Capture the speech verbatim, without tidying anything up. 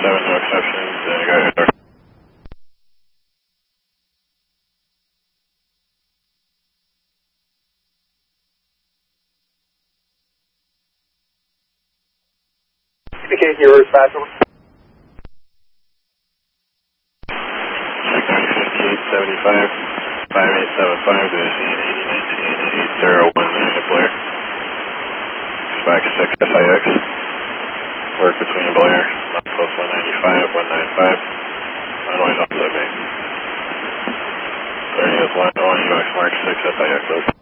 seven, no exceptions, and go ahead. Indicate your route five over. Check nine fifty-eight seventy-five, five eight seven five to eighty nineteen eight zero one nine to Blair. Spike six S I X. Work between Blair, post one ninety-five, one ninety-five. Runway offset me. thirty is one, one, U X mark six S I X.